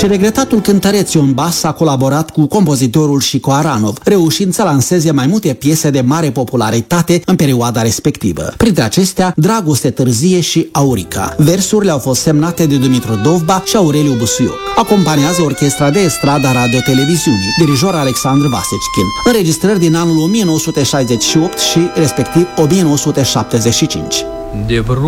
Și regretatul cântăreț Ion Bas a colaborat cu compozitorul Șico Aranov, reușind să lanseze mai multe piese de mare popularitate în perioada respectivă. Printre acestea, Dragoste târzie și Aurica. Versurile au fost semnate de Dumitru Dovba și Aureliu Busuioc. Acompaniază orchestra de estrada Radio-Televiziunii, dirijor Alexandru Vasechin. Înregistrări din anul 1968 și respectiv 1975.